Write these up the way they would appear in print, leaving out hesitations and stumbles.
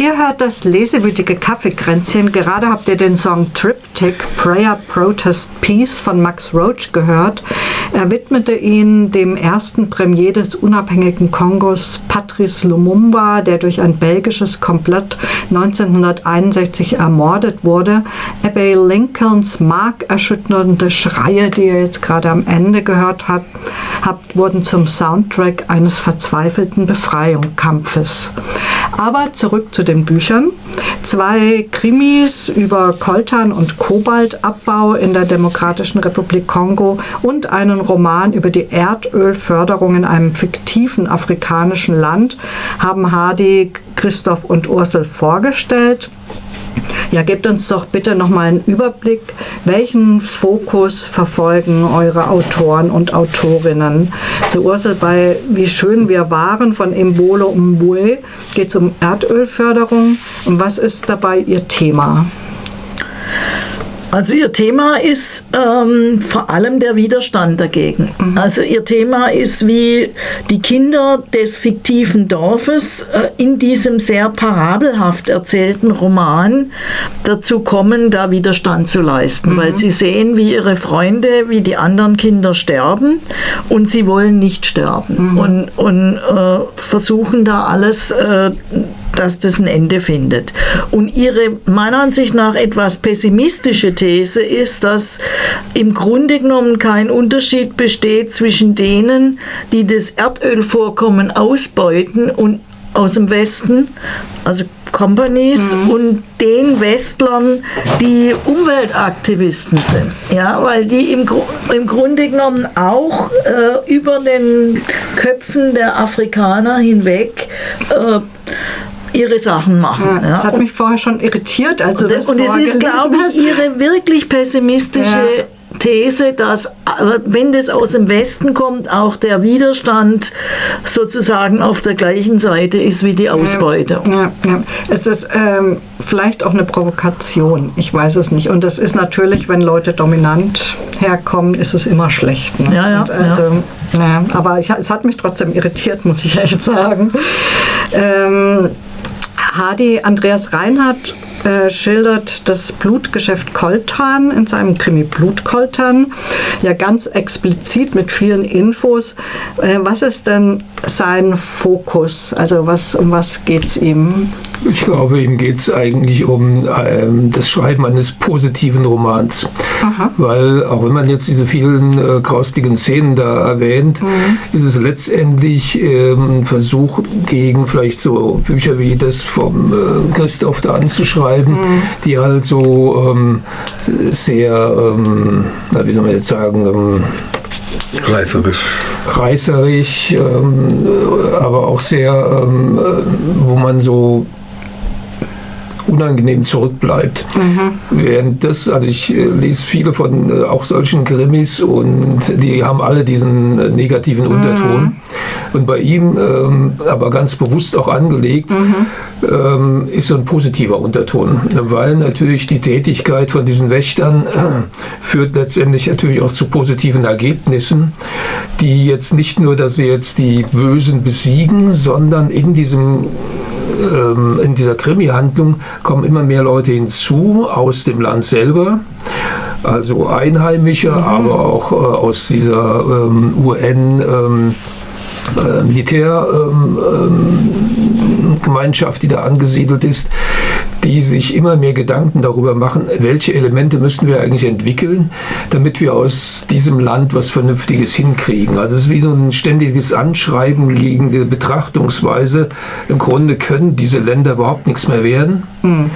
Ihr hört das lesewütige Kaffeekränzchen. Gerade habt ihr den Song Triptych, Prayer, Protest, Peace von Max Roach gehört. Er widmete ihn dem ersten Premier des unabhängigen Kongos, Patrice Lumumba, der durch ein belgisches Komplott 1961 ermordet wurde. Abbey Lincolns markerschütternde Schreie, die ihr jetzt gerade am Ende gehört habt, wurden zum Soundtrack eines verzweifelten Befreiungskampfes. Aber zurück zu den Büchern. 2 Krimis über Coltan und Kobaltabbau in der Demokratischen Republik Kongo und einen Roman über die Erdölförderung in einem fiktiven afrikanischen Land haben Hadi, Christoph und Ursel vorgestellt. Ja, gebt uns doch bitte nochmal einen Überblick. Welchen Fokus verfolgen eure Autoren und Autorinnen? Zu Ursel bei Wie schön wir waren von Mbolo Mbue geht es um Erdölförderung. Und was ist dabei ihr Thema? Also ihr Thema ist vor allem der Widerstand dagegen. Also ihr Thema ist, wie die Kinder des fiktiven Dorfes in diesem sehr parabelhaft erzählten Roman dazu kommen, da Widerstand zu leisten. Weil sie sehen, wie ihre Freunde, wie die anderen Kinder sterben und sie wollen nicht sterben. Und versuchen da alles, dass das ein Ende findet. Und ihre, meiner Ansicht nach, etwas pessimistische These ist, dass im Grunde genommen kein Unterschied besteht zwischen denen, die das Erdölvorkommen ausbeuten und aus dem Westen, also Companies, und den Westlern, die Umweltaktivisten sind. Ja, weil die im Grunde genommen auch über den Köpfen der Afrikaner hinweg ihre Sachen machen. Ja, das hat mich vorher schon irritiert, als du das vorgelesen hast. Und es ist, glaube ich, ihre wirklich pessimistische These, dass, wenn das aus dem Westen kommt, auch der Widerstand sozusagen auf der gleichen Seite ist wie die Ausbeute. Ja. Es ist vielleicht auch eine Provokation, ich weiß es nicht. Und das ist natürlich, wenn Leute dominant herkommen, ist es immer schlecht. Ne? Ja. Aber es hat mich trotzdem irritiert, muss ich echt sagen. Hadi Andreas Reinhardt schildert das Blutgeschäft Coltan in seinem Krimi Blutcoltan, ja ganz explizit mit vielen Infos. Was ist denn sein Fokus? Also um was geht es ihm? Ich glaube, ihm geht es eigentlich um das Schreiben eines positiven Romans. Aha. Weil, auch wenn man jetzt diese vielen graustigen Szenen da erwähnt, ist es letztendlich ein Versuch gegen vielleicht so Bücher wie das vom Christoph da anzuschreiben, die halt so sehr, wie soll man jetzt sagen, reißerisch, aber auch sehr, wo man so unangenehm zurückbleibt. Während das, also ich lese viele von auch solchen Krimis und die haben alle diesen negativen Unterton. Und bei ihm, aber ganz bewusst auch angelegt, ist so ein positiver Unterton. Weil natürlich die Tätigkeit von diesen Wächtern führt letztendlich natürlich auch zu positiven Ergebnissen, die jetzt nicht nur, dass sie jetzt die Bösen besiegen, sondern in dieser Krimi-Handlung kommen immer mehr Leute hinzu aus dem Land selber, also Einheimische, aber auch aus dieser UN Militärgemeinschaft, die da angesiedelt ist, die sich immer mehr Gedanken darüber machen, welche Elemente müssen wir eigentlich entwickeln, damit wir aus diesem Land was Vernünftiges hinkriegen. Also es ist wie so ein ständiges Anschreiben gegen die Betrachtungsweise. Im Grunde können diese Länder überhaupt nichts mehr werden.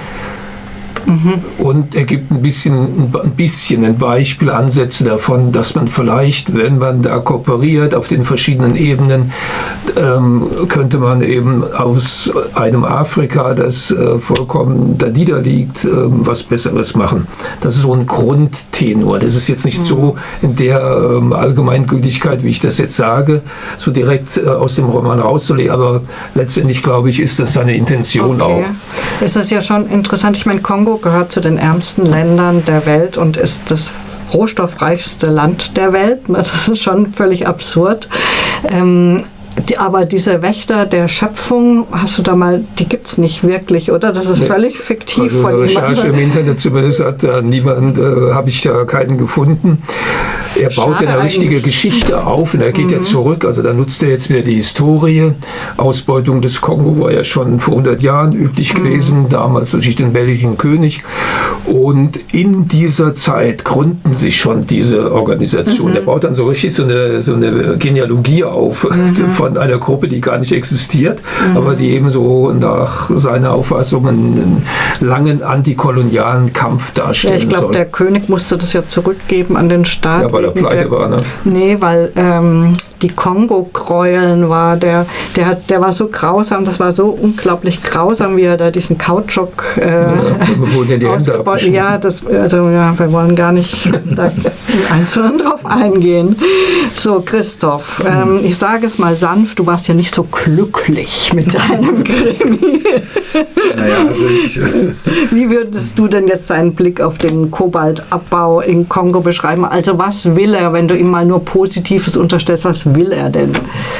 Und er gibt ein bisschen Beispiel, Ansätze davon, dass man vielleicht, wenn man da kooperiert auf den verschiedenen Ebenen, könnte man eben aus einem Afrika, das vollkommen da niederliegt, was Besseres machen. Das ist so ein Grundtenor. Das ist jetzt nicht so in der Allgemeingültigkeit, wie ich das jetzt sage, so direkt aus dem Roman rauszulegen, aber letztendlich, glaube ich, ist das seine Intention auch. Es ist ja schon interessant, ich meine, Kongo gehört zu den ärmsten Ländern der Welt und ist das rohstoffreichste Land der Welt. Das ist schon völlig absurd. Aber diese Wächter der Schöpfung, hast du da mal, die gibt es nicht wirklich, oder? Das ist völlig fiktiv also von jemandem. Recherche im Internet zumindest hat niemand, habe ich da keinen gefunden. Er baut eine richtige Geschichte auf und er geht ja zurück, also da nutzt er jetzt wieder die Historie. Ausbeutung des Kongo war ja schon vor 100 Jahren üblich gewesen, damals durch den belgischen König. Und in dieser Zeit gründen sich schon diese Organisation. Er baut dann so richtig so eine Genealogie auf von einer Gruppe, die gar nicht existiert, aber die eben so nach seiner Auffassung einen langen antikolonialen Kampf darstellen soll. Ja, ich glaube, der König musste das ja zurückgeben an den Staat. Ja, weil er pleite war, ne? Nee, weil die Kongo-Gräueln war, der war so grausam, das war so unglaublich grausam, wie er da diesen Kautschuk ausgebaut. Ja, wir wollen gar nicht da im Einzelnen drauf eingehen. So, Christoph, ich sage es mal sanft, du warst ja nicht so glücklich mit deinem Krimi. Naja, also Wie würdest du denn jetzt seinen Blick auf den Kobaltabbau in Kongo beschreiben? Also was will er, wenn du ihm mal nur Positives unterstellst, was will er denn?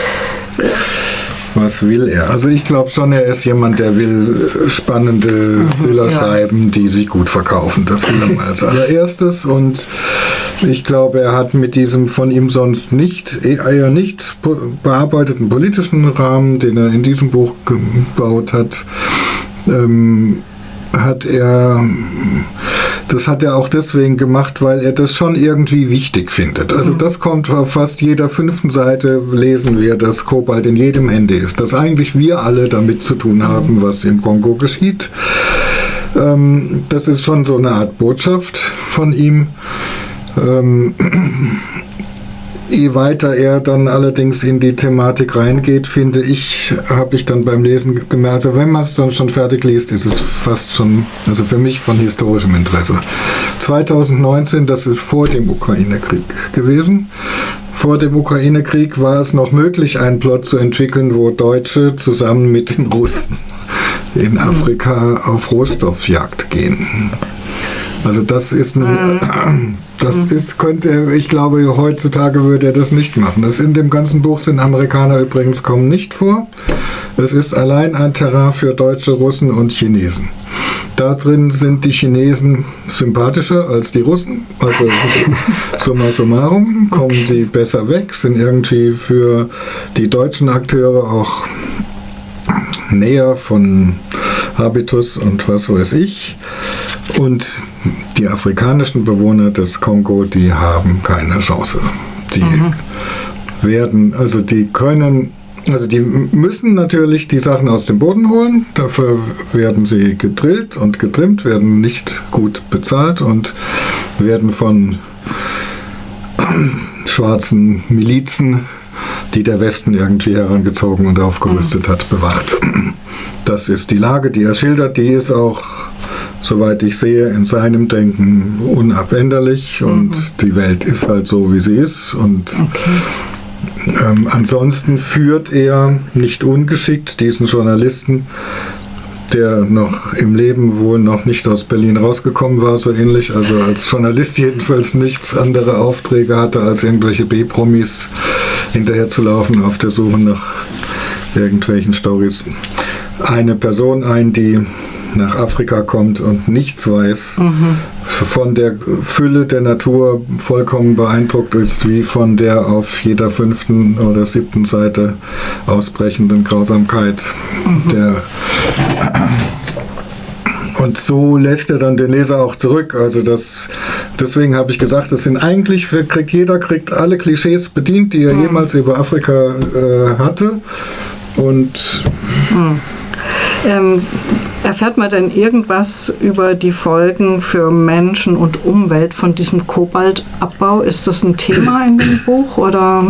Was will er? Also ich glaube schon, er ist jemand, der will spannende Thriller schreiben, die sich gut verkaufen. Das will er mal als allererstes. Und ich glaube, er hat mit diesem von ihm sonst eher nicht bearbeiteten politischen Rahmen, den er in diesem Buch gebaut hat, das hat er auch deswegen gemacht, weil er das schon irgendwie wichtig findet. Also das kommt auf fast jeder 5. Seite, lesen wir, dass Kobalt in jedem Handy ist. Dass eigentlich wir alle damit zu tun haben, was im Kongo geschieht. Das ist schon so eine Art Botschaft von ihm. Je weiter er dann allerdings in die Thematik reingeht, finde ich, habe ich dann beim Lesen gemerkt, also wenn man es dann schon fertig liest, ist es fast schon, also für mich von historischem Interesse. 2019, das ist vor dem Ukraine-Krieg gewesen. Vor dem Ukraine-Krieg war es noch möglich, einen Plot zu entwickeln, wo Deutsche zusammen mit den Russen in Afrika auf Rohstoffjagd gehen. Also das ist ich glaube, heutzutage würde er das nicht machen. Das in dem ganzen Buch sind Amerikaner übrigens kommen nicht vor. Es ist allein ein Terrain für Deutsche, Russen und Chinesen. Da drin sind die Chinesen sympathischer als die Russen. Also summa summarum kommen die besser weg, sind irgendwie für die deutschen Akteure auch näher von Habitus und was weiß ich. Und die afrikanischen Bewohner des Kongo, die haben keine Chance. Die die müssen natürlich die Sachen aus dem Boden holen. Dafür werden sie gedrillt und getrimmt, werden nicht gut bezahlt und werden von schwarzen Milizen, die der Westen irgendwie herangezogen und aufgerüstet hat, bewacht. Das ist die Lage, die er schildert. Die ist auch, soweit ich sehe, in seinem Denken unabänderlich. Und die Welt ist halt so, wie sie ist. Und ansonsten führt er nicht ungeschickt diesen Journalisten, der noch im Leben wohl noch nicht aus Berlin rausgekommen war, so ähnlich, also als Journalist jedenfalls nichts andere Aufträge hatte, als irgendwelche B-Promis hinterherzulaufen auf der Suche nach irgendwelchen Storys. Eine Person ein, die nach Afrika kommt und nichts weiß, von der Fülle der Natur vollkommen beeindruckt ist, wie von der auf jeder 5. oder 7. Seite ausbrechenden Grausamkeit. Und so lässt er dann den Leser auch zurück. Also deswegen habe ich gesagt, es sind eigentlich, jeder kriegt alle Klischees bedient, die er jemals über Afrika hatte. Und erfährt man denn irgendwas über die Folgen für Menschen und Umwelt von diesem Kobaltabbau? Ist das ein Thema in dem Buch oder?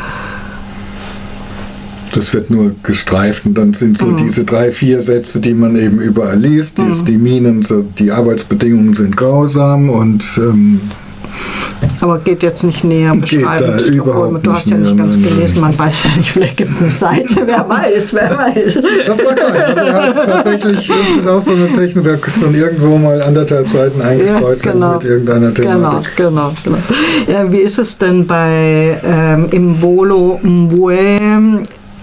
Das wird nur gestreift und dann sind so diese 3-4 Sätze, die man eben überall liest. Die Minen, die Arbeitsbedingungen sind grausam und aber geht jetzt nicht näher beschreibend. Du hast ja nicht ganz gelesen, man weiß ja nicht, vielleicht gibt es eine Seite, wer weiß. Das mag sein. Also tatsächlich ist das auch so eine Technik, da ist dann irgendwo mal 1,5 Seiten eingekreuzt mit irgendeiner Thematik. Genau. Wie ist es denn bei Imbolo Mbue?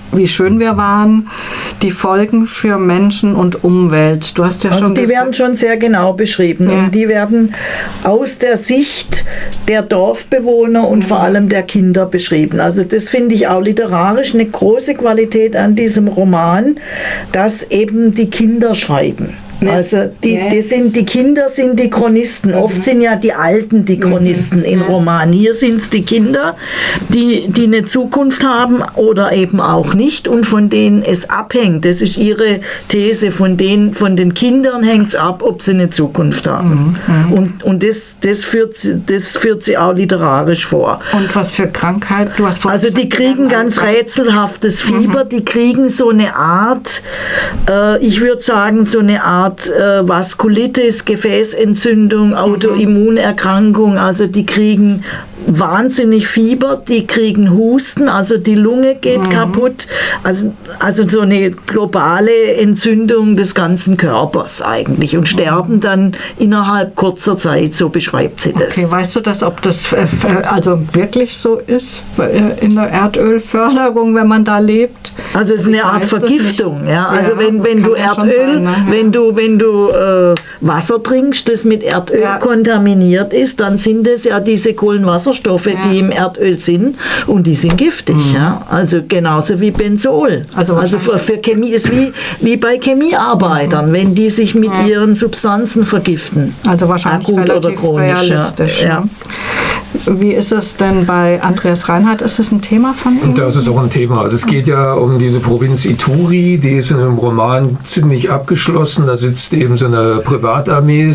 wie schön wir waren, die Folgen für Menschen und Umwelt. Du hast ja also schon die werden schon sehr genau beschrieben und die werden aus der Sicht der Dorfbewohner und vor allem der Kinder beschrieben. Also das finde ich auch literarisch eine große Qualität an diesem Roman, dass eben die Kinder schreiben. Also die Kinder sind die Chronisten. Oft sind ja die Alten die Chronisten in Romanen. Hier sind es die Kinder, die eine Zukunft haben oder eben auch nicht und von denen es abhängt. Das ist ihre These. Von den Kindern hängt es ab, ob sie eine Zukunft haben. Und das führt sie auch literarisch vor. Und was für Krankheit? Also die kriegen ganz rätselhaftes Fieber. Die kriegen so eine Art, ich würde sagen, so eine Art Vaskulitis, Gefäßentzündung, Autoimmunerkrankung, also die kriegen wahnsinnig Fieber, die kriegen Husten, also die Lunge geht kaputt, also so eine globale Entzündung des ganzen Körpers eigentlich und sterben dann innerhalb kurzer Zeit, so beschreibt sie das. Okay, weißt du das, ob das also wirklich so ist in der Erdölförderung, wenn man da lebt? Also es ist eine Art Vergiftung, ja. Also wenn du Erdöl, sein, ne? wenn du Wasser trinkst, das mit Erdöl kontaminiert ist, dann sind es ja diese Kohlenwasserstoffe, die im Erdöl sind und die sind giftig. Ja? Also genauso wie Benzol. Also für Chemie ist wie bei Chemiearbeitern, wenn die sich mit ihren Substanzen vergiften. Also wahrscheinlich relativ realistisch. Ja. Wie ist es denn bei Andreas Reinhardt? Ist es ein Thema von ihm? Das ist auch ein Thema. Also es geht ja um diese Provinz Ituri, die ist in einem Roman ziemlich abgeschlossen. Da sitzt eben so eine Privatarmee,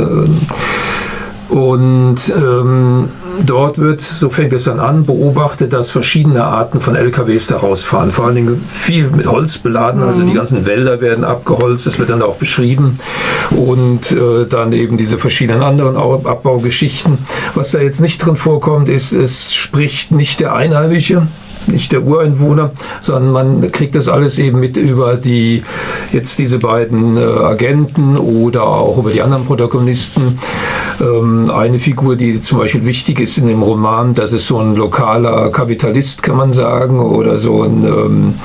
dort wird, so fängt es dann an, beobachtet, dass verschiedene Arten von LKWs da rausfahren. Vor allen Dingen viel mit Holz beladen, also die ganzen Wälder werden abgeholzt, das wird dann auch beschrieben. Und dann eben diese verschiedenen anderen Abbaugeschichten. Was da jetzt nicht drin vorkommt, ist, es spricht nicht der Einheimische, nicht der Ureinwohner, sondern man kriegt das alles eben mit über diese beiden Agenten oder auch über die anderen Protagonisten. Eine Figur, die zum Beispiel wichtig ist in dem Roman, das ist so ein lokaler Kapitalist, kann man sagen, oder so ein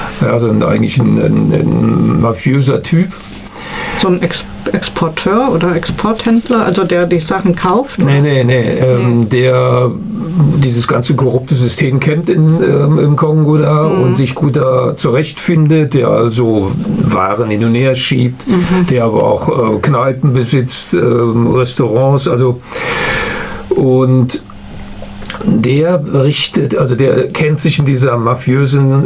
mafiöser Typ. So ein Exporteur oder Exporthändler, also der die Sachen kauft? Nee. Der dieses ganze korrupte System kennt im Kongo da und sich gut da zurechtfindet, der also Waren hin und her schiebt, der aber auch Kneipen besitzt, Restaurants, und der berichtet, also der kennt sich in diesen mafiösen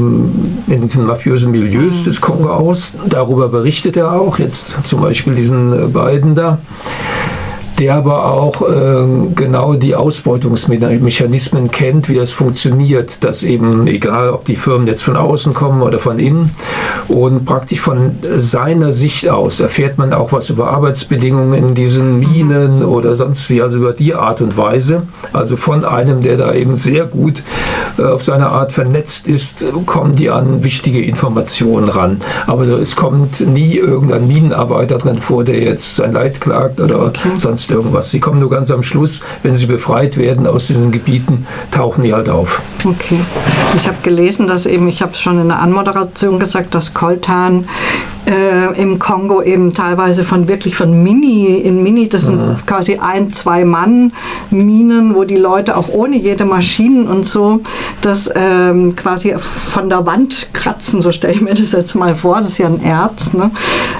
Milieus des Kongo aus. Darüber berichtet er auch, jetzt zum Beispiel diesen beiden da. Der aber auch genau die Ausbeutungsmechanismen kennt, wie das funktioniert, dass eben, egal ob die Firmen jetzt von außen kommen oder von innen, und praktisch von seiner Sicht aus erfährt man auch was über Arbeitsbedingungen in diesen Minen oder sonst wie, also über die Art und Weise, also von einem, der da eben sehr gut auf seine Art vernetzt ist, kommen die an wichtige Informationen ran. Aber es kommt nie irgendein Minenarbeiter drin vor, der jetzt sein Leid klagt oder sonst irgendwas. Sie kommen nur ganz am Schluss, wenn sie befreit werden aus diesen Gebieten, tauchen die halt auf. Okay. Ich habe gelesen, dass eben, ich habe es schon in der Anmoderation gesagt, dass Coltan im Kongo eben teilweise von Mini, das sind quasi 1-2 Mann Minen, wo die Leute auch ohne jede Maschinen und so das quasi von der Wand kratzen, so stelle ich mir das jetzt mal vor, das ist ja ein Erz, ne?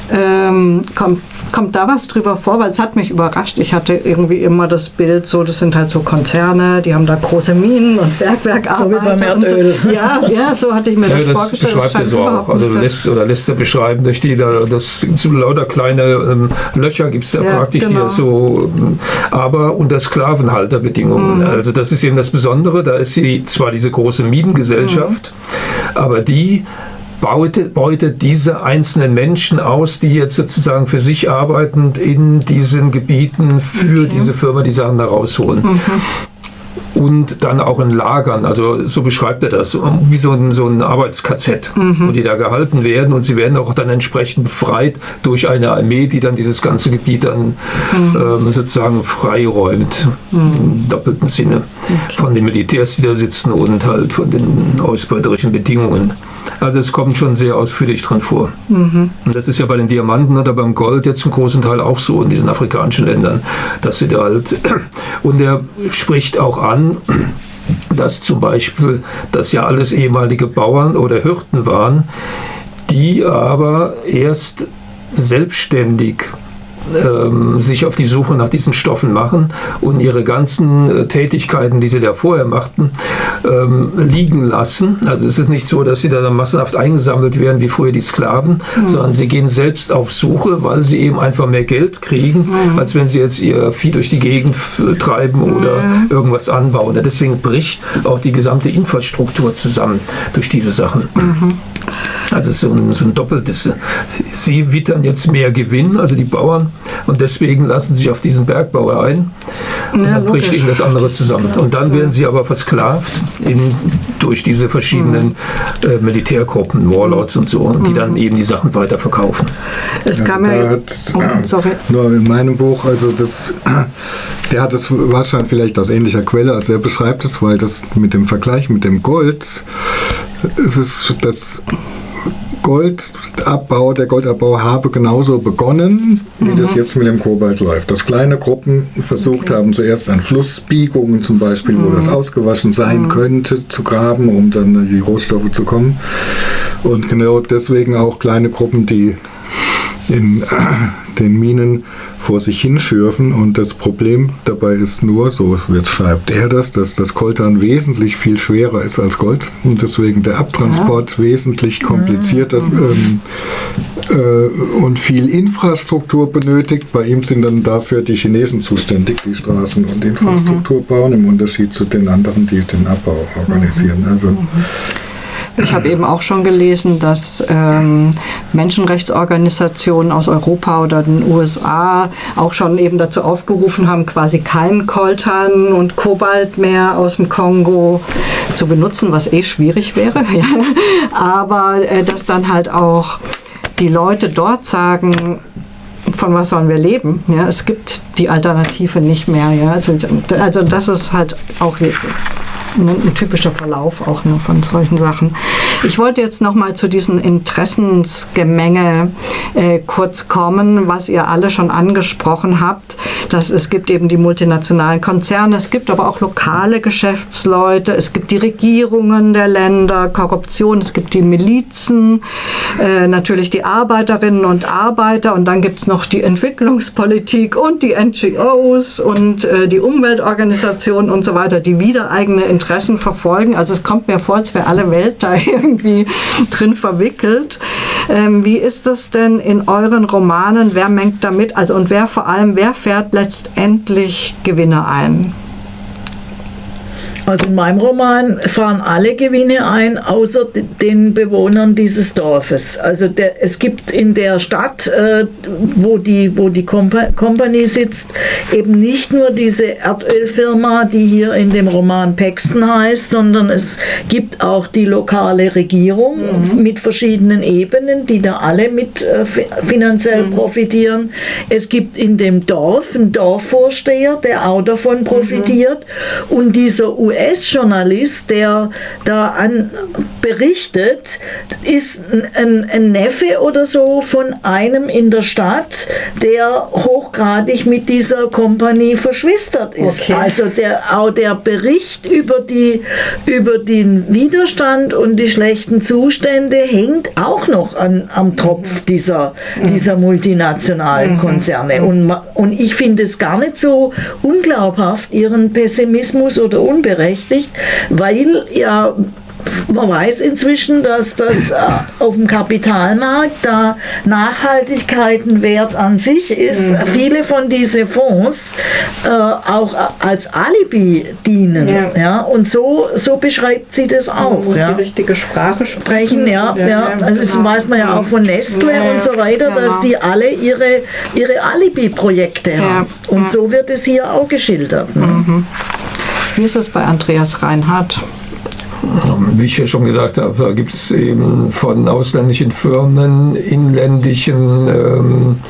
Kommt da was drüber vor? Weil es hat mich überrascht. Ich hatte irgendwie immer das Bild, so, das sind halt so Konzerne, die haben da große Minen und Bergwerkarbeiter. So wie beim Erdöl. So. Ja, so hatte ich mir das vorgestellt. Das beschreibt er so auch. Also lässt er beschreiben, durch die das so lauter kleine Löcher gibt es da praktisch, die das so, aber unter Sklavenhalterbedingungen. Also das ist eben das Besondere. Da ist zwar diese große Minengesellschaft, aber die beutet diese einzelnen Menschen aus, die jetzt sozusagen für sich arbeitend in diesen Gebieten für diese Firma die Sachen da rausholen. und dann auch in Lagern, also so beschreibt er das, wie so ein Arbeits-KZ, wo die da gehalten werden und sie werden auch dann entsprechend befreit durch eine Armee, die dann dieses ganze Gebiet dann sozusagen freiräumt, im doppelten Sinne, von den Militärs, die da sitzen und halt von den ausbeuterischen Bedingungen. Also es kommt schon sehr ausführlich drin vor. Und das ist ja bei den Diamanten oder beim Gold jetzt zum großen Teil auch so in diesen afrikanischen Ländern, dass sie da halt, und er spricht auch an, dass zum Beispiel das ja alles ehemalige Bauern oder Hirten waren, die aber erst selbstständig sich auf die Suche nach diesen Stoffen machen und ihre ganzen Tätigkeiten, die sie da vorher machten, liegen lassen. Also es ist nicht so, dass sie da massenhaft eingesammelt werden, wie früher die Sklaven, sondern sie gehen selbst auf Suche, weil sie eben einfach mehr Geld kriegen, als wenn sie jetzt ihr Vieh durch die Gegend treiben oder irgendwas anbauen. Deswegen bricht auch die gesamte Infrastruktur zusammen durch diese Sachen. Also so ein doppeltes. Sie wittern jetzt mehr Gewinn, also die Bauern, und deswegen lassen sie sich auf diesen Bergbau ein. Und dann bricht ihnen das andere zusammen. Und dann werden sie aber versklavt durch diese verschiedenen Militärgruppen, Warlords und so, die dann eben die Sachen weiterverkaufen. Es kam nur in meinem Buch, also der hat es wahrscheinlich vielleicht aus ähnlicher Quelle, als er beschreibt es, weil das mit dem Vergleich mit dem Gold, es ist das der Goldabbau habe genauso begonnen, wie das jetzt mit dem Kobalt läuft. Dass kleine Gruppen versucht haben, zuerst an Flussbiegungen zum Beispiel, wo das ausgewaschen sein könnte, zu graben, um dann an die Rohstoffe zu kommen. Und genau deswegen auch kleine Gruppen, die in den Minen vor sich hinschürfen. Und das Problem dabei ist nur, so schreibt er dass das Coltan wesentlich viel schwerer ist als Gold und deswegen der Abtransport wesentlich komplizierter und viel Infrastruktur benötigt. Bei ihm sind dann dafür die Chinesen zuständig, die Straßen und Infrastruktur bauen, im Unterschied zu den anderen, die den Abbau organisieren. Also ich habe eben auch schon gelesen, dass Menschenrechtsorganisationen aus Europa oder den USA auch schon eben dazu aufgerufen haben, quasi keinen Coltan und Kobalt mehr aus dem Kongo zu benutzen, was schwierig wäre. Ja. Aber dass dann halt auch die Leute dort sagen, von was sollen wir leben? Ja, es gibt die Alternative nicht mehr. Ja. Also das ist halt auch ein typischer Verlauf auch von solchen Sachen. Ich wollte jetzt noch mal zu diesen Interessensgemenge kurz kommen, was ihr alle schon angesprochen habt. Es gibt eben die multinationalen Konzerne, es gibt aber auch lokale Geschäftsleute, es gibt die Regierungen der Länder, Korruption, es gibt die Milizen, natürlich die Arbeiterinnen und Arbeiter und dann gibt es noch die Entwicklungspolitik und die NGOs und die Umweltorganisationen und so weiter, die wieder eigene Interessen verfolgen. Also es kommt mir vor, als wäre alle Welt da irgendwie drin verwickelt. Wie ist das denn in euren Romanen? Wer mengt damit? Also und wer fährt letztendlich Gewinne ein? Also in meinem Roman fahren alle Gewinne ein, außer den Bewohnern dieses Dorfes. Also es gibt in der Stadt, wo die Company sitzt, eben nicht nur diese Erdölfirma, die hier in dem Roman Paxton heißt, sondern es gibt auch die lokale Regierung mit verschiedenen Ebenen, die da alle mit finanziell profitieren. Es gibt in dem Dorf einen Dorfvorsteher, der auch davon profitiert. Und dieser US-Journalist, der da berichtet, ist ein Neffe oder so von einem in der Stadt, der hochgradig mit dieser Kompanie verschwistert ist. Okay. Also der Bericht über den Widerstand und die schlechten Zustände hängt auch noch am Tropf dieser multinationalen Konzerne. Und ich finde es gar nicht so unglaubhaft, ihren Pessimismus oder unberechtigt, weil ja man weiß inzwischen, dass das auf dem Kapitalmarkt da Nachhaltigkeit ein Wert an sich ist. Viele von diesen Fonds auch als Alibi dienen. Ja? Und so beschreibt sie das auch. Man muss die richtige Sprache sprechen. Also das weiß man ja auch von Nestle und so weiter, dass die alle ihre Alibi-Projekte haben. Und so wird es hier auch geschildert. Wie ist es bei Andreas Reinhardt? Wie ich ja schon gesagt habe, da gibt es eben von ausländischen Firmen, inländischen,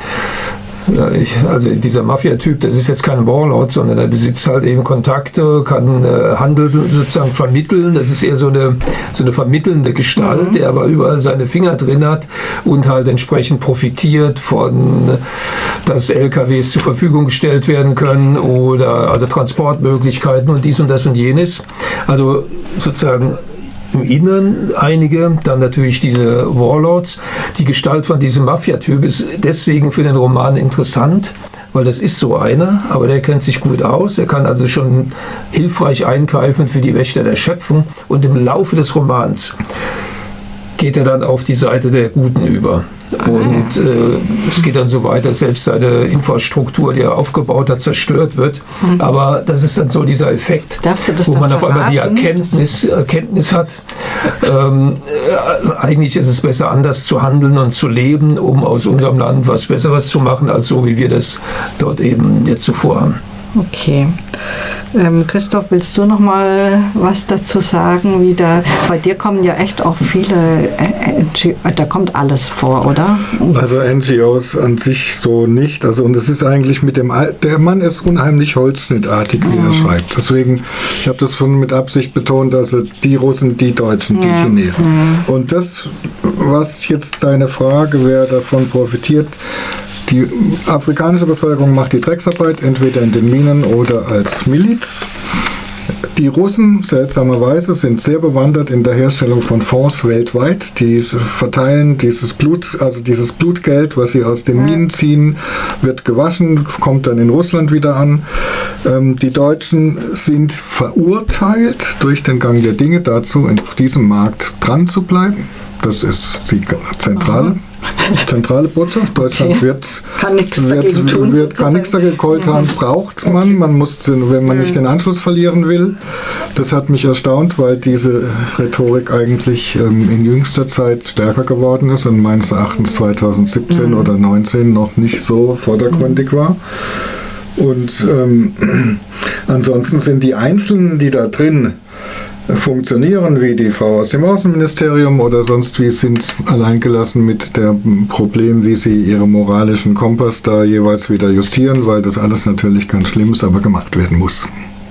also dieser Mafia-Typ, das ist jetzt kein Warlord, sondern er besitzt halt eben Kontakte, kann Handel sozusagen vermitteln. Das ist eher so eine vermittelnde Gestalt, der aber überall seine Finger drin hat und halt entsprechend profitiert von, dass LKWs zur Verfügung gestellt werden können oder also Transportmöglichkeiten und dies und das und jenes. Also sozusagen im Inneren einige, dann natürlich diese Warlords. Die Gestalt von diesem Mafia-Typ ist deswegen für den Roman interessant, weil das ist so einer, aber der kennt sich gut aus. Er kann also schon hilfreich eingreifen für die Wächter der Schöpfung und im Laufe des Romans geht er dann auf die Seite der Guten über. Und es geht dann so weit, dass selbst seine Infrastruktur, die er aufgebaut hat, zerstört wird. Aber das ist dann so dieser Effekt, wo man auf einmal die Erkenntnis hat. Eigentlich ist es besser, anders zu handeln und zu leben, um aus unserem Land was Besseres zu machen, als so, wie wir das dort eben jetzt zuvor haben. Okay. Christoph, willst du noch mal was dazu sagen? Bei dir kommen ja echt auch viele, da kommt alles vor, oder? Also NGOs an sich so nicht. Also und es ist eigentlich der Mann ist unheimlich holzschnittartig, wie er schreibt. Deswegen, ich habe das schon mit Absicht betont, also die Russen, die Deutschen, die Chinesen. Und das, was jetzt deine Frage, wer davon profitiert, die afrikanische Bevölkerung macht die Drecksarbeit, entweder in den Minen oder als Miliz. Die Russen, seltsamerweise, sind sehr bewandert in der Herstellung von Fonds weltweit. Die verteilen dieses Blutgeld, was sie aus den Minen ziehen, wird gewaschen, kommt dann in Russland wieder an. Die Deutschen sind verurteilt durch den Gang der Dinge dazu, in diesem Markt dran zu bleiben. Das ist die zentrale Botschaft. Deutschland kann nichts dagegen. Koltan braucht man. Man muss, wenn man nicht den Anschluss verlieren will. Das hat mich erstaunt, weil diese Rhetorik eigentlich in jüngster Zeit stärker geworden ist und meines Erachtens 2017 oder 2019 noch nicht so vordergründig war. Und ansonsten sind die Einzelnen, die da drin funktionieren, wie die Frau aus dem Außenministerium oder sonst wie, sind alleingelassen mit dem Problem, wie sie ihren moralischen Kompass da jeweils wieder justieren, weil das alles natürlich ganz schlimm ist, aber gemacht werden muss.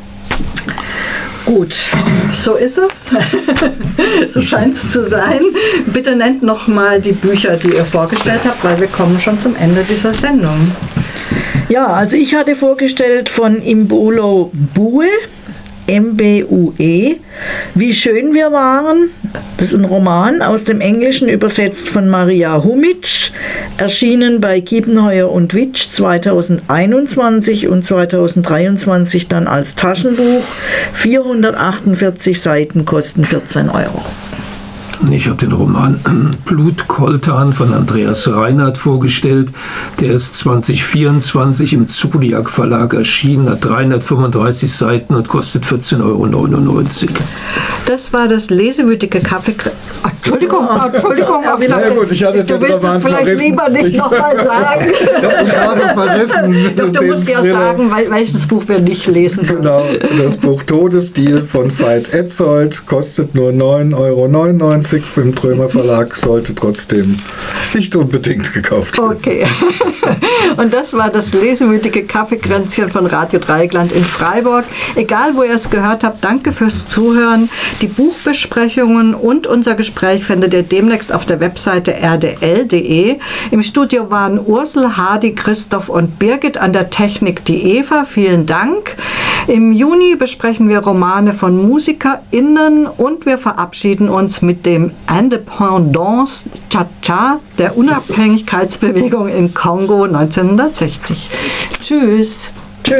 Gut, so ist es. So scheint es zu sein. Bitte nennt noch mal die Bücher, die ihr vorgestellt habt, weil wir kommen schon zum Ende dieser Sendung. Ja, also ich hatte vorgestellt von Imbolo Bue, MBUE, Wie schön wir waren. Das ist ein Roman aus dem Englischen, übersetzt von Maria Humitsch, erschienen bei Kiepenheuer und Witsch 2021 und 2023 dann als Taschenbuch. 448 Seiten, kosten 14 €. Ich habe den Roman Blutkoltan von Andreas Reinhardt vorgestellt. Der ist 2024 im Zodiac Verlag erschienen, hat 335 Seiten und kostet 14,99 €. Das war das lesewütige Kaffeekränzchen. Entschuldigung, aber ich dachte, du willst es vielleicht lieber nicht nochmal sagen. Ich habe vergessen. Doch, du musst ja sagen, welches Buch wir nicht lesen sollen. Genau, das Buch Todesdeal von Veits Etzold kostet nur 9,99 € im Trömer Verlag, sollte trotzdem nicht unbedingt gekauft werden. Okay. Und das war das lesewütige Kaffeekränzchen von Radio Dreieckland in Freiburg. Egal, wo ihr es gehört habt, danke fürs Zuhören. Die Buchbesprechungen und unser Gespräch findet ihr demnächst auf der Webseite rdl.de. Im Studio waren Ursel, Hardy, Christoph und Birgit, an der Technik die Eva. Vielen Dank. Im Juni besprechen wir Romane von MusikerInnen und wir verabschieden uns mit dem Independence Cha-Cha der Unabhängigkeitsbewegung in Kongo 1960. Tschüss.